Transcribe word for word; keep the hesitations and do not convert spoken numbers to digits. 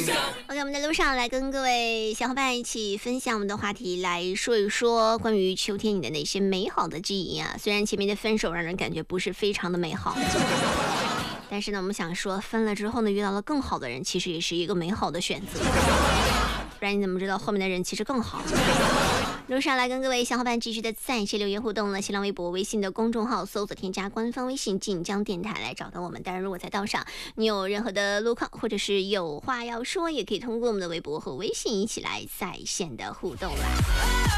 OK， 我们在路上来跟各位小伙伴一起分享我们的话题，来说一说关于秋天你的那些美好的记忆啊。虽然前面的分手让人感觉不是非常的美好，但是呢，我们想说分了之后呢，遇到了更好的人，其实也是一个美好的选择。不然你怎么知道后面的人其实更好？路上来跟各位小伙伴继续的在线留言互动了，新浪微博、微信的公众号搜索添加官方微信晋江电台来找到我们。当然，如果在道上你有任何的路况或者是有话要说，也可以通过我们的微博和微信一起来在线的互动啦。